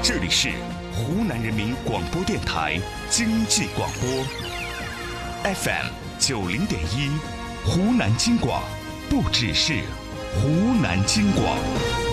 这里是湖南人民广播电台经济广播 FM 90.1，湖南经广，不只是湖南经广。